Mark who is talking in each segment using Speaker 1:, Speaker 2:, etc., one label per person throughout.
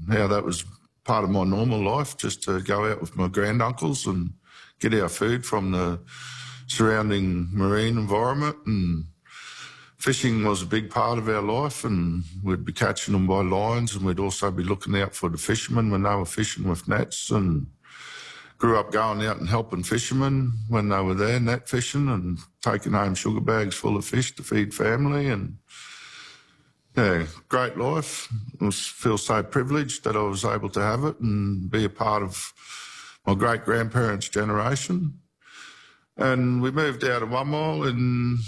Speaker 1: how that was part of my normal life, just to go out with my granduncles and get our food from the surrounding marine environment. And fishing was a big part of our life, and we'd be catching them by lines, and we'd also be looking out for the fishermen when they were fishing with nets, and grew up going out and helping fishermen when they were there net fishing and taking home sugar bags full of fish to feed family. And yeah, great life. I feel so privileged that I was able to have it and be a part of my great-grandparents' generation. And we moved out of One Mile in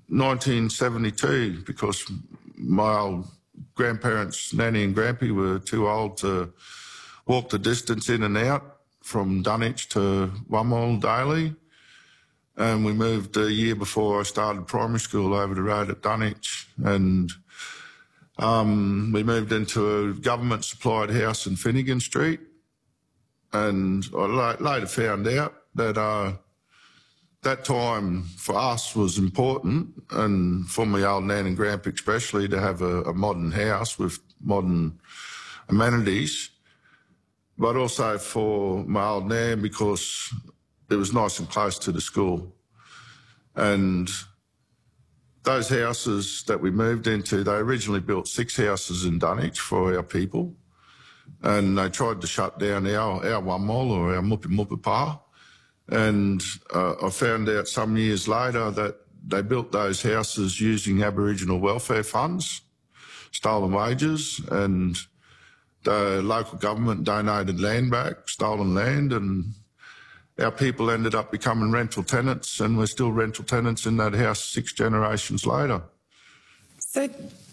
Speaker 1: 1972 because my old grandparents, Nanny and Grampy, were too old to walk the distance in and out from Dunwich to One Mile daily. And we moved a year before I started primary school over the road at Dunwich. And we moved into a government-supplied house in Finnegan Street. And I later found out that that time for us was important, and for my old Nan and Grandpa especially, to have a modern house with modern amenities, but also for my old Nan because it was nice and close to the school. And those houses that we moved into, they originally built 6 houses in Dunwich for our people, and they tried to shut down our One Mile, or our Mupi Mupi Pa. And I found out some years later that they built those houses using Aboriginal welfare funds, stolen wages, and the local government donated land back, stolen land, and our people ended up becoming rental tenants, and we're still rental tenants in that house 6 generations later.
Speaker 2: So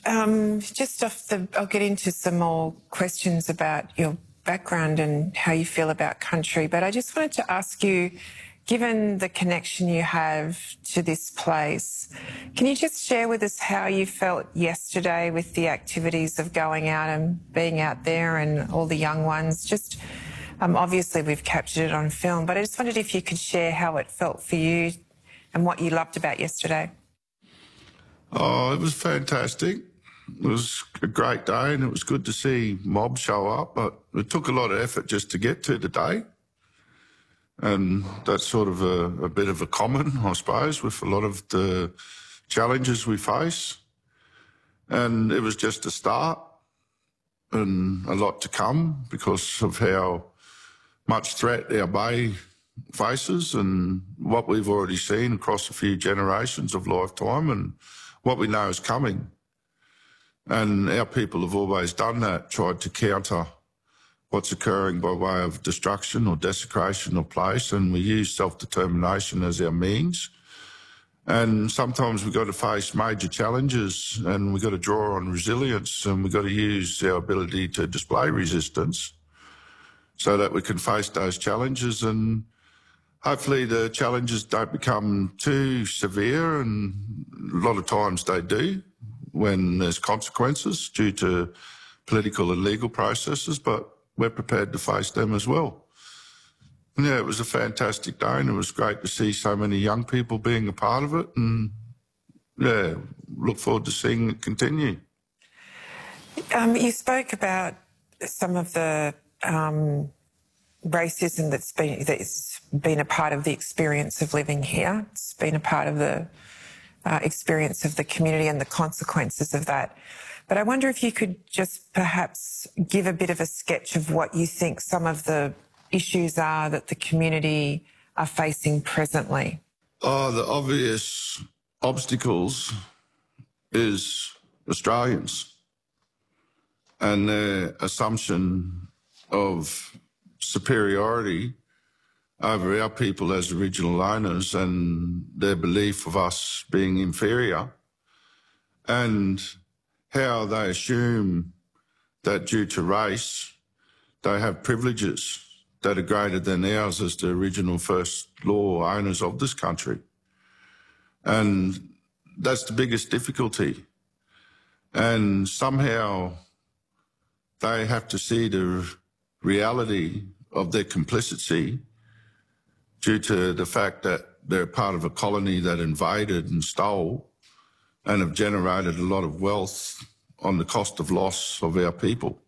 Speaker 2: I'll get into some more questions about your background and how you feel about country, but I just wanted to ask you, given the connection you have to this place, can you just share with us how you felt yesterday with the activities of going out and being out there and all the young ones? Just obviously we've captured it on film, but I just wondered if you could share how it felt for you and what you loved about yesterday.
Speaker 1: Oh, it was fantastic. It was a great day, and it was good to see mobs show up, but it took a lot of effort just to get to the day. And that's sort of a bit of a common, I suppose, with a lot of the challenges we face. And it was just a start, and a lot to come because of how much threat our bay faces and what we've already seen across a few generations of lifetime and what we know is coming. And our people have always done that, tried to counter what's occurring by way of destruction or desecration of place, and we use self-determination as our means. And sometimes we've got to face major challenges, and we've got to draw on resilience, and we've got to use our ability to display resistance so that we can face those challenges. And hopefully the challenges don't become too severe, and a lot of times they do, when there's consequences due to political and legal processes, but we're prepared to face them as well. And yeah, it was a fantastic day, and it was great to see so many young people being a part of it, and yeah, look forward to seeing it continue.
Speaker 2: You spoke about some of the racism that's been a part of the experience of living here. It's been a part of the experience of the community and the consequences of that. But I wonder if you could just perhaps give a bit of a sketch of what you think some of the issues are that the community are facing presently.
Speaker 1: Oh, the obvious obstacles is Australians and their assumption of superiority over our people as original owners, and their belief of us being inferior, and how they assume that due to race they have privileges that are greater than ours as the original first law owners of this country. And that's the biggest difficulty. And somehow they have to see the reality of their complicity due to the fact that they're part of a colony that invaded and stole and have generated a lot of wealth on the cost of loss of our people.